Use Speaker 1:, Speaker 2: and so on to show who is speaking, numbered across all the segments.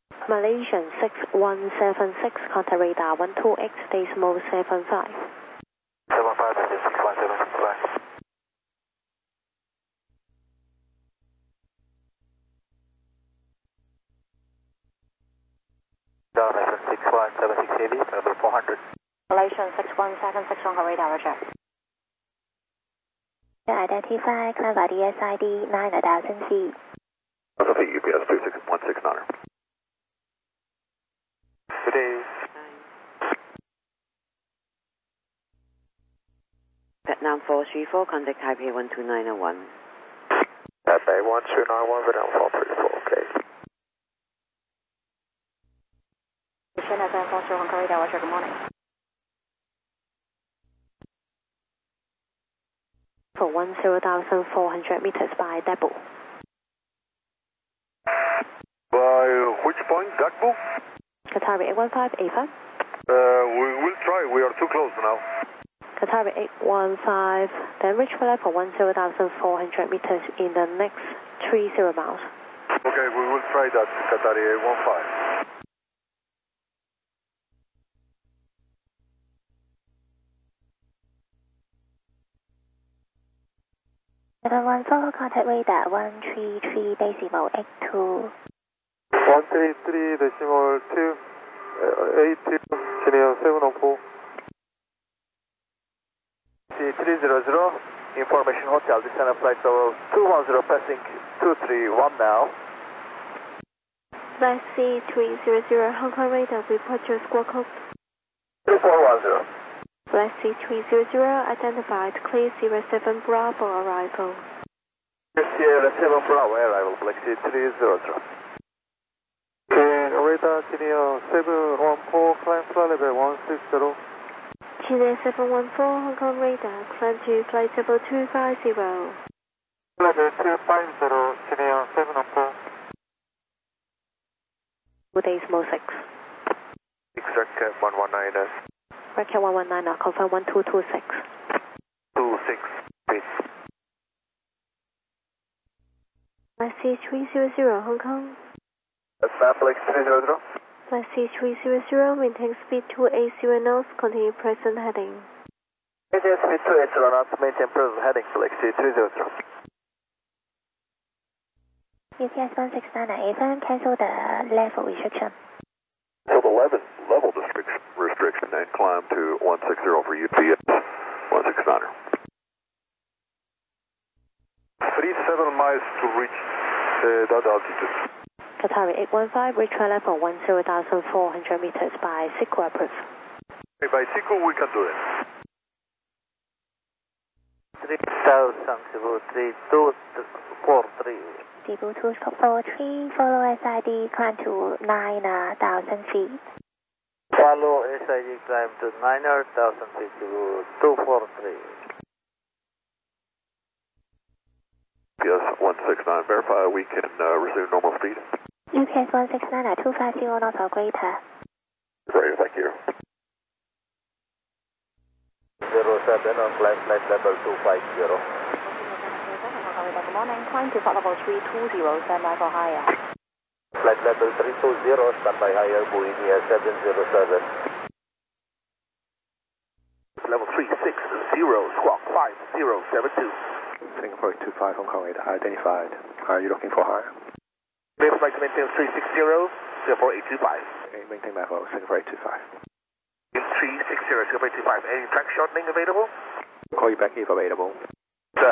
Speaker 1: Malaysian 6176, contact radar 12X, decimal 75.
Speaker 2: 75, 6176, Malaysian 6176 heavy, number 400.
Speaker 3: Malaysian 6176 on radar, roger.
Speaker 4: Identify, climb by DSID 9,000 feet.
Speaker 2: Alpha UPS 26169er. Good day.
Speaker 5: Vietnam 434, contact Taipei 12901.
Speaker 2: Taipei 1291, Vietnam 434, okay.
Speaker 3: China 740 on radar, roger, good morning.
Speaker 1: For 10,400 meters by Dabo.
Speaker 2: By which point, Dagbo?
Speaker 1: Qatari 815, AFA.
Speaker 2: We will try, we are too close now.
Speaker 1: Qatari 815, then reach for level 10,400 meters in the next 30 miles.
Speaker 2: Okay, we will try that, Qatari 815.
Speaker 4: Level 14, contact radar 133 decimal 82.
Speaker 2: 133 decimal 2, 82, Chenier 704. C300, information hotel, descend flight level 210, passing 231 now.
Speaker 1: Flight C300, Hong Kong radar, report your squawk code.
Speaker 2: 3410.
Speaker 1: Flight C300, identified, clear Sierra 7 Bravo arrival.
Speaker 2: Sierra 7 Bravo arrival, Black C300. Okay, radar Chenier 714, climb flight level 160.
Speaker 1: Chile 714, Hong Kong radar, climb to flight level 250.
Speaker 2: Level 250, Chenier 714.
Speaker 1: Decimal 6.
Speaker 2: Exact 119S.
Speaker 1: Record 119, confirm 1226.
Speaker 2: 26, please.
Speaker 1: Flight C300, Hong Kong.
Speaker 2: That's Black C300.
Speaker 1: Flight C300, maintain speed 280 knots, continue present heading.
Speaker 2: Maintain speed 280 knots, maintain present heading, Black C300.
Speaker 4: UPS 169 AFM, cancel the level restriction.
Speaker 2: So the level restriction and climb to 160 for UPS 169er. 37 miles to reach that altitude.
Speaker 1: Qatari 815, reach level 10,400 meters by SICO approve.
Speaker 2: By SICO we can do it.
Speaker 3: 3043.
Speaker 4: Debo 243, follow SID, climb to 9,000 feet.
Speaker 3: Follow SID, climb to 9,000 feet to 243.
Speaker 2: UPS 169, verify we can resume normal speed.
Speaker 4: UPS 169 at 250 knots or greater.
Speaker 2: Great, thank you.
Speaker 3: 07 on flight level 250. Good morning, climb to flight level 320, stand by for higher.
Speaker 2: Flight level 320, stand by higher, Boeing 707. Level 360, squawk 5072. Singapore 25, Hong Kong radar identified. Are you looking for higher? May flight to maintain 360, Singapore 825. Maintain level, Singapore 825. 360, Singapore 825. Any track shortening available? Call you back if available. Sir.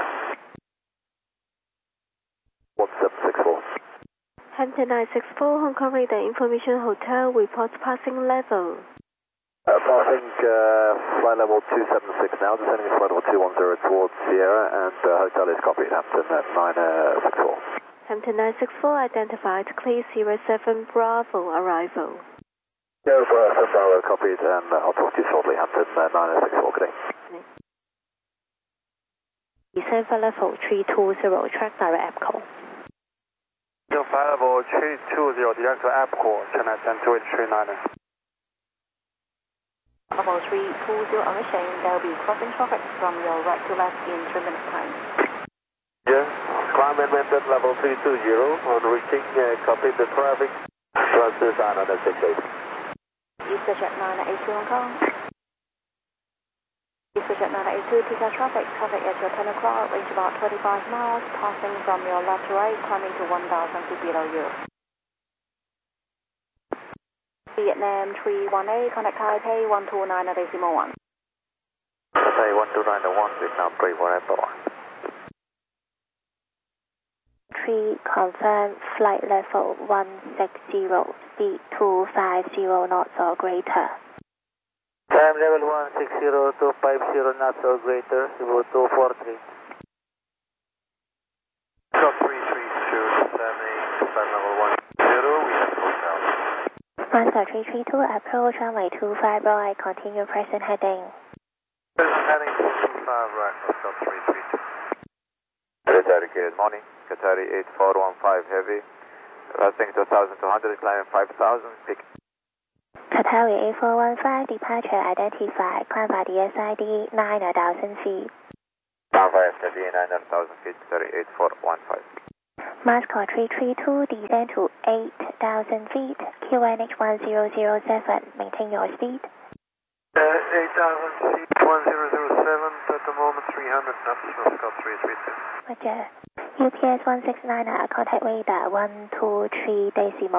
Speaker 2: 1764.
Speaker 1: Hampton 964, Hong Kong radar, information hotel, reports passing level.
Speaker 2: Passing flight level 276 now, descending flight level 210 towards Sierra, and hotel is copied, Hampton 964.
Speaker 1: Hampton 964, identified, clear Sierra 7 Bravo arrival.
Speaker 2: Yeah, Bravo copied, and I'll talk to you shortly, Hampton 964, good day.
Speaker 1: Descend for level 320, track direct app call.
Speaker 2: Flight level 320, direct to app call, China 102839.
Speaker 3: Level 320 on the chain, there will be crossing traffic from your right to left in 3 minutes time.
Speaker 2: Yes, climb and maintain level 320 on reaching, copy the traffic.
Speaker 3: Susan on the 68.
Speaker 4: EasterJet 982 Hong Kong. EasterJet 982, peak hour traffic at your 10 o'clock, range about 25 miles, passing from your left to right, climbing to 1,000 feet below you. Vietnam 318, contact Taipei 129.1.
Speaker 3: Taipei 129.1, Vietnam 318.
Speaker 4: 3, confirm flight level 160, speed 250 knots or greater.
Speaker 3: Time level 160 to 50 knots or greater, 243. Stop 332, 78, flight level 10, we have hotel.
Speaker 4: Master 332, approach runway 25 right, continue present heading.
Speaker 3: Heading 25 right, stop 332. Dedicated morning, Qatari 8415 heavy, passing 2,200, climbing 5,000, pick.
Speaker 4: Qatari 8415, departure identified, climb by the SID 9,000 feet.
Speaker 3: Climb by SID 9,000 feet, Qatari 8415.
Speaker 4: Moscow 332, descend to 8,000 feet, QNH 1007, maintain your speed.
Speaker 3: 8,000 feet, 1007, at the moment 300 knots, Moscow 332.
Speaker 4: Roger. UPS 169, contact radar 123.47.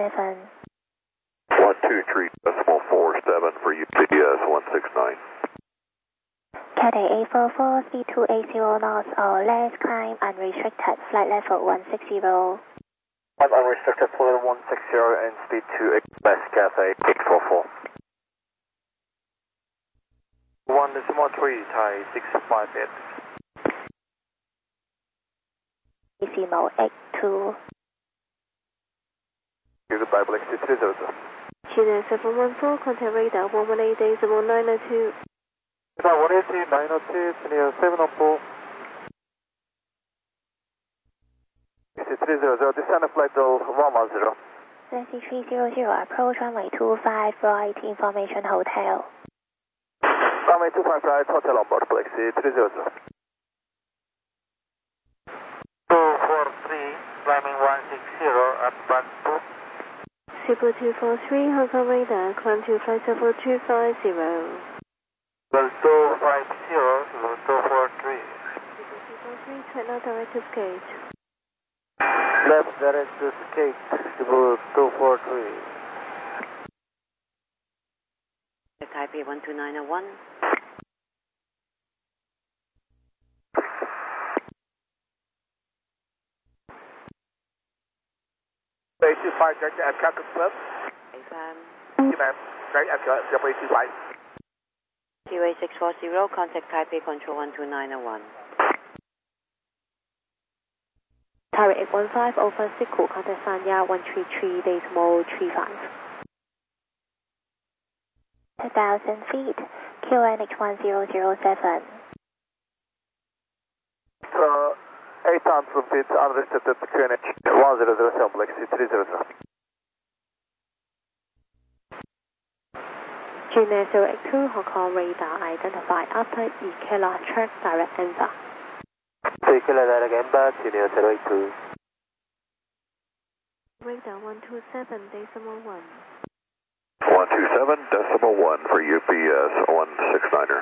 Speaker 6: 123.47 for UPS 169.
Speaker 4: Cathay 844, speed 280 knots or less, climb unrestricted, flight level 160.
Speaker 3: Climb unrestricted, flight level 160 and speed 280, less Cathay 844. 1.3, Thai 658.
Speaker 4: Decimal 82.
Speaker 3: Goodbye, Black City 300.
Speaker 1: China 714, contact radar 118.902.
Speaker 3: 118.902, China 704. 300, descend flight level 110.
Speaker 4: 3300, approach runway 25 right, information hotel.
Speaker 3: Runway 25 right, hotel on board, Black City 300. 243, climbing 160 at Bangkok.
Speaker 1: Super 243, Hong Kong radar, climb to flight level 250.
Speaker 3: Level 250, level 243.
Speaker 1: Super 243, turn out director's gate.
Speaker 3: Left director's gate, level 243.
Speaker 5: Taipei 12901.
Speaker 2: A25, direct aircraft confirmed.
Speaker 5: AFM.
Speaker 2: Yes, ma'am. Direct aircraft, A25.
Speaker 5: QA 640, contact Taipei Control 12901.
Speaker 1: Tower 815, over Siku, contact Sanya 133.35.
Speaker 4: 1,000 feet, QNH 1007.
Speaker 3: 8,000 feet, unrestricted QNH 1007, Black City 300.
Speaker 1: China 082, Hong Kong radar, identified after Ikela, track direct answer.
Speaker 3: Ikela direct answer, China 082.
Speaker 1: Radar 127.1.
Speaker 6: 127.1 for UPS 169er.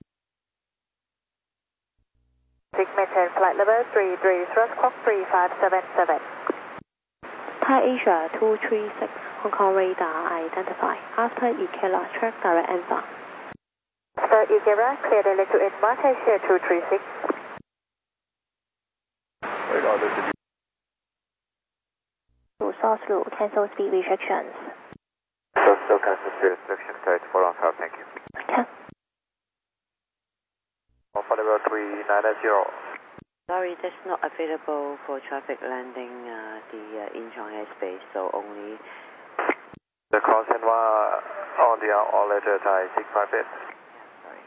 Speaker 4: Signature flight level 33, thrust clock 3577.
Speaker 1: Thai Asia 236, Hong Kong radar, identified after Ikela, track direct answer.
Speaker 4: After Ikela, clear the to inbound, Thai Asia 236.
Speaker 6: Radar, this is
Speaker 4: To source route, cancel speed restrictions.
Speaker 3: So cancel speed restriction, Kite 415, thank you.
Speaker 4: Okay.
Speaker 3: Alpha level 390.
Speaker 5: Sorry, that's not available for traffic landing the Incheon airspace, so only
Speaker 3: The cross and on the all letter Thai 658.